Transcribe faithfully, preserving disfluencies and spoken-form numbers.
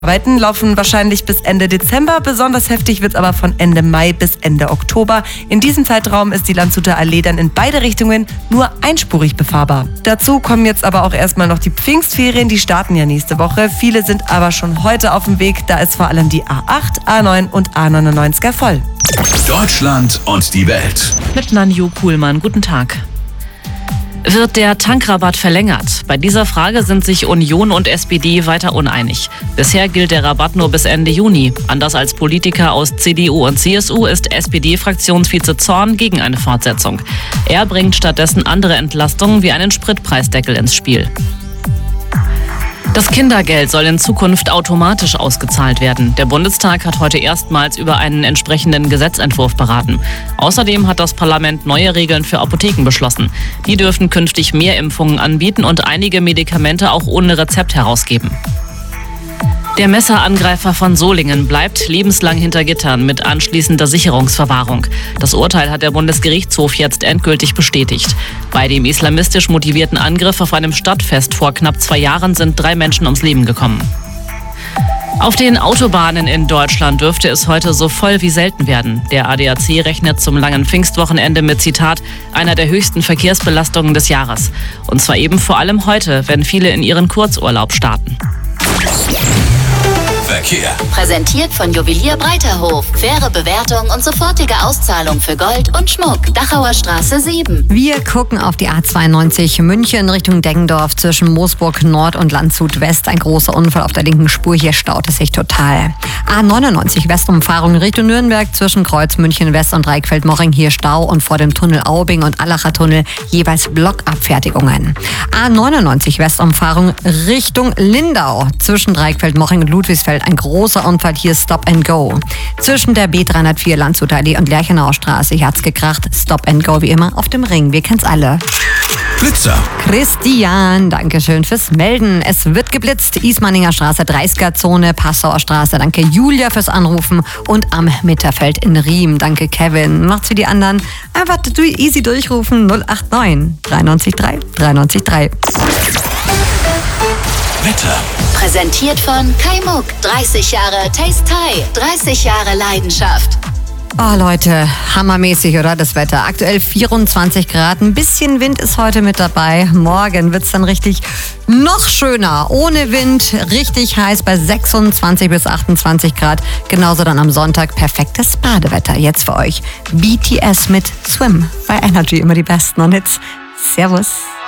Arbeiten laufen wahrscheinlich bis Ende Dezember, besonders heftig wird es aber von Ende Mai bis Ende Oktober. In diesem Zeitraum ist die Landshuter Allee dann in beide Richtungen nur einspurig befahrbar. Dazu kommen jetzt aber auch erstmal noch die Pfingstferien, die starten ja nächste Woche. Viele sind aber schon heute auf dem Weg, da ist vor allem die A acht, A neun und A neunundneunzig voll. Deutschland und die Welt. Mit Nanju Kuhlmann, guten Tag. Wird der Tankrabatt verlängert? Bei dieser Frage sind sich Union und S P D weiter uneinig. Bisher gilt der Rabatt nur bis Ende Juni. Anders als Politiker aus C D U und C S U ist S P D-Fraktionsvize Zorn gegen eine Fortsetzung. Er bringt stattdessen andere Entlastungen wie einen Spritpreisdeckel ins Spiel. Das Kindergeld soll in Zukunft automatisch ausgezahlt werden. Der Bundestag hat heute erstmals über einen entsprechenden Gesetzentwurf beraten. Außerdem hat das Parlament neue Regeln für Apotheken beschlossen. Die dürfen künftig mehr Impfungen anbieten und einige Medikamente auch ohne Rezept herausgeben. Der Messerangreifer von Solingen bleibt lebenslang hinter Gittern mit anschließender Sicherungsverwahrung. Das Urteil hat der Bundesgerichtshof jetzt endgültig bestätigt. Bei dem islamistisch motivierten Angriff auf einem Stadtfest vor knapp zwei Jahren sind drei Menschen ums Leben gekommen. Auf den Autobahnen in Deutschland dürfte es heute so voll wie selten werden. Der A D A C rechnet zum langen Pfingstwochenende mit, Zitat, einer der höchsten Verkehrsbelastungen des Jahres. Und zwar eben vor allem heute, wenn viele in ihren Kurzurlaub starten. Verkehr. Präsentiert von Juwelier Breiterhof. Faire Bewertung und sofortige Auszahlung für Gold und Schmuck. Dachauer Straße sieben. Wir gucken auf die A zweiundneunzig München Richtung Deggendorf zwischen Moosburg Nord und Landshut West. Ein großer Unfall auf der linken Spur. Hier staut es sich total. A neunundneunzig Westumfahrung Richtung Nürnberg zwischen Kreuz München West und Reichfeld-Moching. Hier Stau und vor dem Tunnel Aubing und Allacher Tunnel jeweils Blockabfertigungen. A neunundneunzig Westumfahrung Richtung Lindau zwischen Reichfeld-Moching und Ludwigsfeld. Ein großer Unfall, hier Stop and Go. Zwischen der B dreihundertvier Landshuter Allee und Lerchenauer Straße. Hier hat's gekracht. Stop and Go wie immer auf dem Ring. Wir kennen's alle. Blitzer. Christian, danke schön fürs Melden. Es wird geblitzt. Ismaninger Straße, dreißiger-Zone, Passauer Straße. Danke Julia fürs Anrufen. Und am Mitterfeld in Riem. Danke Kevin. Macht's wie die anderen. Einfach easy durchrufen. null acht neun drei neun drei drei neun drei. Wetter. Präsentiert von Kai Muck. dreißig Jahre Taste Thai. dreißig Jahre Leidenschaft. Oh Leute, hammermäßig, oder, das Wetter. Aktuell vierundzwanzig Grad, ein bisschen Wind ist heute mit dabei. Morgen wird's dann richtig noch schöner. Ohne Wind, richtig heiß bei sechsundzwanzig bis achtundzwanzig Grad. Genauso dann am Sonntag perfektes Badewetter. Jetzt für euch B T S mit Swim bei Energy. Immer die besten und Hits. Servus.